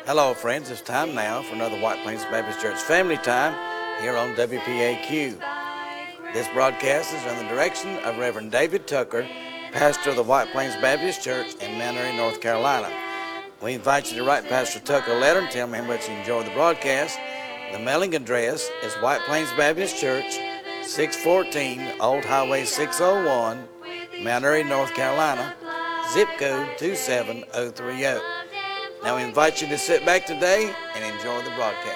Hello, friends. It's time now for another White Plains Baptist Church Family Time here on WPAQ. This broadcast is under the direction of Reverend David Tucker, pastor of the White Plains Baptist Church in Mount Airy, North Carolina. We invite you to write Pastor Tucker a letter and tell him how much you enjoy the broadcast. The mailing address is White Plains Baptist Church, 614 Old Highway 601, Mount Airy, North Carolina, zip code 27030. Now we invite you to sit back today and enjoy the broadcast.